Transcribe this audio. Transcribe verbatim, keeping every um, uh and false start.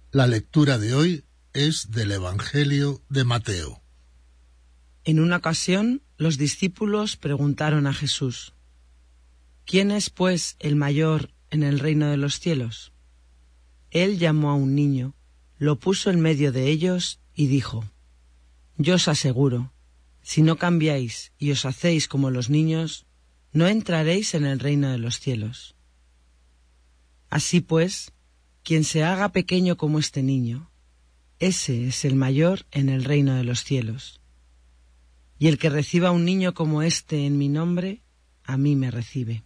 La lectura de hoy es del Evangelio de Mateo. En una ocasión, los discípulos preguntaron a Jesús: ¿Quién es, pues, el mayor en el reino de los cielos? Él llamó a un niño, lo puso en medio de ellos y dijo: Yo os aseguro, si no cambiáis y os hacéis como los niños, no entraréis en el reino de los cielos. Así pues, quien se haga pequeño como este niño, ese es el mayor en el reino de los cielos. Y el que reciba a un niño como este en mi nombre, a mí me recibe.